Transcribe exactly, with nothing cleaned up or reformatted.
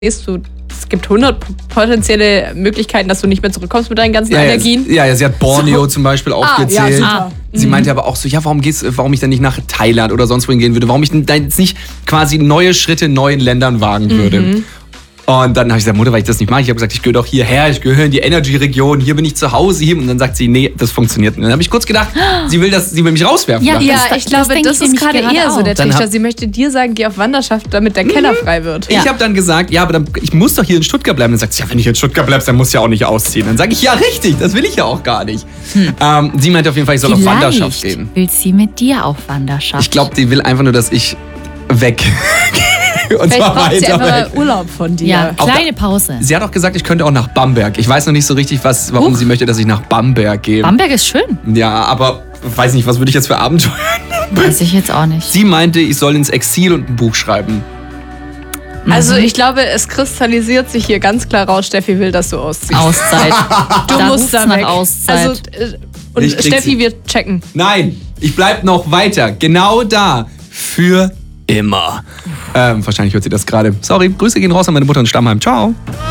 du, es gibt hundert potenzielle Möglichkeiten, dass du nicht mehr zurückkommst mit deinen ganzen ja, Allergien. Ja, ja, sie hat Borneo so. zum Beispiel aufgezählt. Ah, ja, super. Sie meinte aber auch so, ja, warum geht's, warum ich dann nicht nach Thailand oder sonst wohin gehen würde, warum ich da jetzt nicht quasi neue Schritte in neuen Ländern wagen würde. Mhm. Und dann habe ich gesagt, Mutter, weil ich das nicht mache. Ich habe gesagt, ich gehöre doch hierher, ich gehöre in die Energy-Region, hier bin ich zu Hause. Hier. Und dann sagt sie, nee, das funktioniert nicht. Und dann habe ich kurz gedacht, sie will, das, sie will mich rauswerfen. Ja, ja das, ich glaube, das, das ist gerade eher auch. so der Trichter. Sie möchte dir sagen, geh auf Wanderschaft, damit der Keller frei wird. Ja. Ich habe dann gesagt, ja, aber dann, ich muss doch hier in Stuttgart bleiben. Dann sagt sie, ja, wenn ich in Stuttgart bleibst, dann musst du ja auch nicht ausziehen. Dann sage ich, ja, richtig, das will ich ja auch gar nicht. Hm. Ähm, sie meinte auf jeden Fall, ich soll Vielleicht auf Wanderschaft gehen. will sie mit dir auf Wanderschaft? Ich glaube, die will einfach nur, dass ich weg Und Vielleicht zwar braucht weiter sie einfach weg. Urlaub von dir. Ja, kleine Pause. Sie hat auch gesagt, ich könnte auch nach Bamberg. Ich weiß noch nicht so richtig, was, warum uh. sie möchte, dass ich nach Bamberg gehe. Bamberg ist schön. Ja, aber weiß nicht, was würde ich jetzt für Abenteuer nehmen? Weiß ich jetzt auch nicht. Sie meinte, ich soll ins Exil und ein Buch schreiben. Also ich glaube, es kristallisiert sich hier ganz klar raus, Steffi will, dass du ausziehst. Auszeit. Du da musst da weg. Auszeit. Also, und Steffi, wir checken. Nein, ich bleib noch weiter. Genau da. Für immer. Ähm, wahrscheinlich hört sie das gerade. Sorry, Grüße gehen raus an meine Mutter in Stammheim. Ciao.